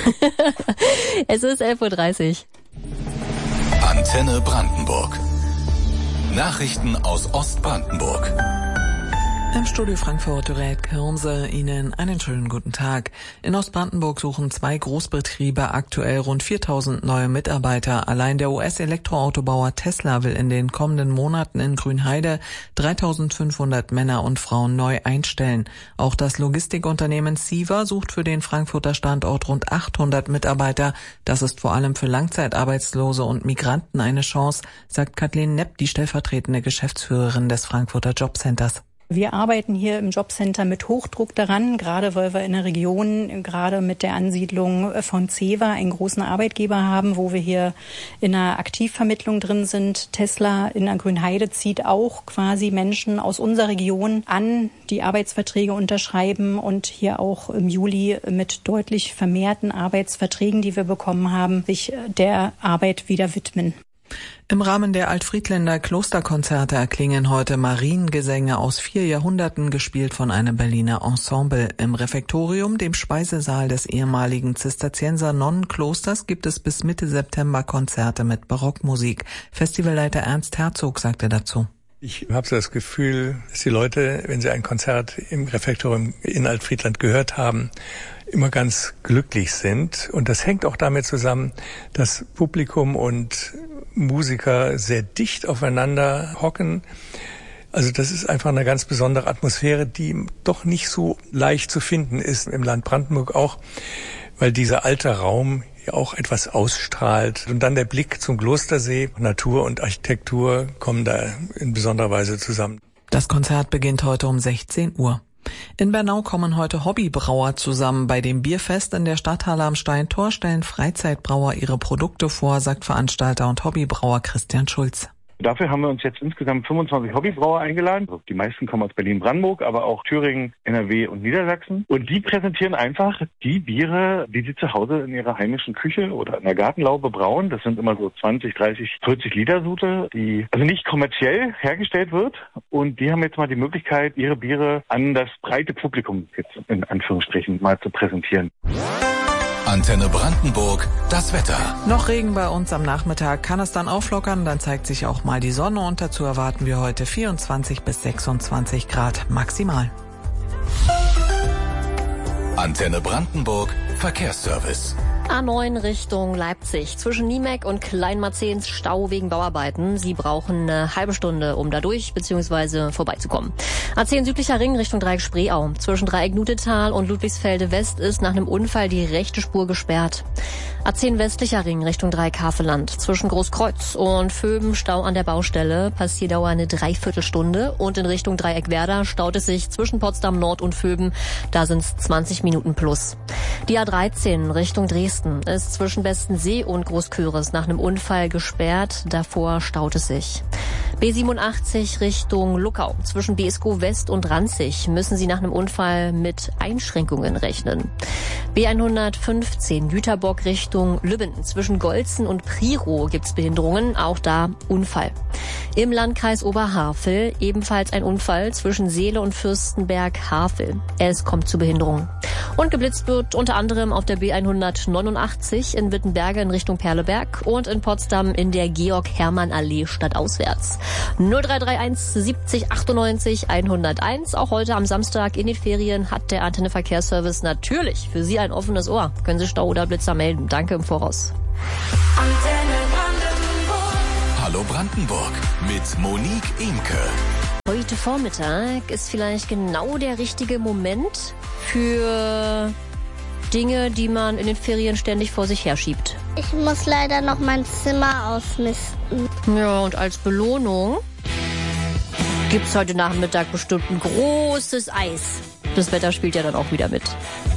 Es ist 11:30 Uhr. Antenne Brandenburg. Nachrichten aus Ostbrandenburg. Im Studio Frankfurt Dorät Kirnse Ihnen einen schönen guten Tag. In Ostbrandenburg suchen 2 Großbetriebe aktuell rund 4.000 neue Mitarbeiter. Allein der US-Elektroautobauer Tesla will in den kommenden Monaten in Grünheide 3.500 Männer und Frauen neu einstellen. Auch das Logistikunternehmen Siva sucht für den Frankfurter Standort rund 800 Mitarbeiter. Das ist vor allem für Langzeitarbeitslose und Migranten eine Chance, sagt Kathleen Nepp, die stellvertretende Geschäftsführerin des Frankfurter Jobcenters. Wir arbeiten hier im Jobcenter mit Hochdruck daran, gerade weil wir in der Region, gerade mit der Ansiedlung von CEVA, einen großen Arbeitgeber haben, wo wir hier in einer Aktivvermittlung drin sind. Tesla in der Grünheide zieht auch quasi Menschen aus unserer Region an, die Arbeitsverträge unterschreiben und hier auch im Juli mit deutlich vermehrten Arbeitsverträgen, die wir bekommen haben, sich der Arbeit wieder widmen. Im Rahmen der Altfriedländer Klosterkonzerte erklingen heute Mariengesänge aus 4 Jahrhunderten, gespielt von einem Berliner Ensemble. Im Refektorium, dem Speisesaal des ehemaligen Zisterzienser Nonnenklosters, gibt es bis Mitte September Konzerte mit Barockmusik. Festivalleiter Ernst Herzog sagte dazu: Ich habe so das Gefühl, dass die Leute, wenn sie ein Konzert im Refektorium in Altfriedland gehört haben, immer ganz glücklich sind. Und das hängt auch damit zusammen, dass Publikum und Musiker sehr dicht aufeinander hocken. Also das ist einfach eine ganz besondere Atmosphäre, die doch nicht so leicht zu finden ist im Land Brandenburg auch, weil dieser alte Raum ja auch etwas ausstrahlt. Und dann der Blick zum Klostersee, Natur und Architektur kommen da in besonderer Weise zusammen. Das Konzert beginnt heute um 16 Uhr. In Bernau kommen heute Hobbybrauer zusammen. Bei dem Bierfest in der Stadthalle am Steintor stellen Freizeitbrauer ihre Produkte vor, sagt Veranstalter und Hobbybrauer Christian Schulz. Dafür haben wir uns jetzt insgesamt 25 Hobbybrauer eingeladen. Die meisten kommen aus Berlin-Brandenburg, aber auch Thüringen, NRW und Niedersachsen. Und die präsentieren einfach die Biere, die sie zu Hause in ihrer heimischen Küche oder in der Gartenlaube brauen. Das sind immer so 20, 30, 40 Liter Sute, die also nicht kommerziell hergestellt wird. Und die haben jetzt mal die Möglichkeit, ihre Biere an das breite Publikum jetzt in Anführungsstrichen mal zu präsentieren. Antenne Brandenburg, das Wetter. Noch Regen bei uns am Nachmittag, kann es dann auflockern, dann zeigt sich auch mal die Sonne und dazu erwarten wir heute 24 bis 26 Grad maximal. Antenne Brandenburg, Verkehrsservice. A9 Richtung Leipzig. Zwischen Niemek und Kleinmarzehns Stau wegen Bauarbeiten. Sie brauchen eine halbe Stunde, um da durch bzw. vorbeizukommen. A10 südlicher Ring Richtung Dreieck Spreeau. Zwischen Dreieck Nutetal und Ludwigsfelde West ist nach einem Unfall die rechte Spur gesperrt. A10 westlicher Ring Richtung Dreieck Havelland. Zwischen Großkreuz und Vöben Stau an der Baustelle. Passierdauer eine Dreiviertelstunde. Und in Richtung Dreieck Werder staut es sich zwischen Potsdam Nord und Vöben. Da sind es 20 Minuten plus. Die A13 Richtung Dresden ist zwischen Bestensee und Großküres nach einem Unfall gesperrt. Davor staut es sich. B87 Richtung Luckau. Zwischen Beeskow West und Ranzig müssen Sie nach einem Unfall mit Einschränkungen rechnen. B115 Jüterbock Richtung Lübben. Zwischen Golzen und Priro gibt's Behinderungen. Auch da Unfall. Im Landkreis Oberhavel ebenfalls ein Unfall zwischen Seele und Fürstenberg-Havel. Es kommt zu Behinderungen. Und geblitzt wird unter anderem auf der B189 in Wittenberge in Richtung Perleberg und in Potsdam in der Georg-Hermann-Allee stadtauswärts. 0331 70 98 101. Auch heute am Samstag in den Ferien hat der Antenne Verkehrsservice natürlich für Sie ein offenes Ohr. Können Sie Stau oder Blitzer melden. Danke im Voraus. Antenne Brandenburg. Hallo Brandenburg mit Monique Imke. Heute Vormittag ist vielleicht genau der richtige Moment für Dinge, die man in den Ferien ständig vor sich herschiebt. Ich muss leider noch mein Zimmer ausmisten. Ja, und als Belohnung gibt's heute Nachmittag bestimmt ein großes Eis. Das Wetter spielt ja dann auch wieder mit.